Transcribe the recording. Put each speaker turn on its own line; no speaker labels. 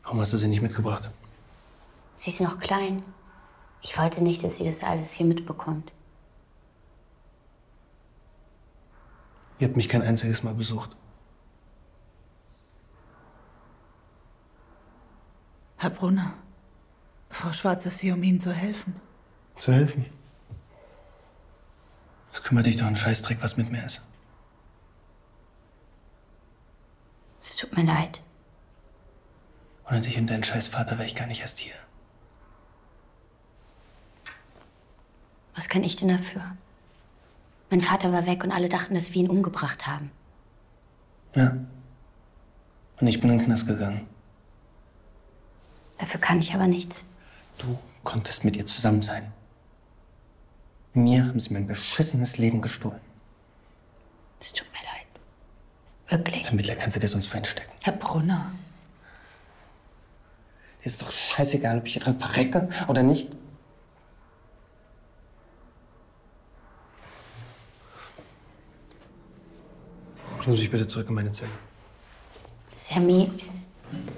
Warum hast du sie nicht mitgebracht?
Sie ist noch klein. Ich wollte nicht, dass sie das alles hier mitbekommt.
Ihr habt mich kein einziges Mal besucht.
Herr Brunner, Frau Schwarz ist hier, um Ihnen zu helfen.
Zu helfen? Es kümmert dich doch einen Scheißdreck, was mit mir ist.
Es tut mir leid.
Ohne dich und deinen Scheißvater wäre ich gar nicht erst hier.
Was kann ich denn dafür? Mein Vater war weg und alle dachten, dass wir ihn umgebracht haben.
Ja. Und ich bin in den Knast gegangen.
Dafür kann ich aber nichts.
Du konntest mit ihr zusammen sein. Mir haben sie mein beschissenes Leben gestohlen.
Es tut mir leid. Wirklich.
Der Mittler kannst du dir sonst verstecken.
Herr Brunner.
Dir ist doch scheißegal, ob ich hier dran verrecke oder nicht. Bring dich bitte zurück in meine Zelle.
Sammy.